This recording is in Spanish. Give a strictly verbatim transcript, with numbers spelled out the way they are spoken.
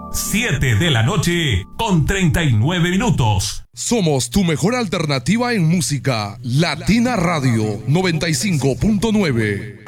siete de la noche con treinta y nueve minutos. Somos tu mejor alternativa en música. Latina Radio noventa y cinco punto nueve.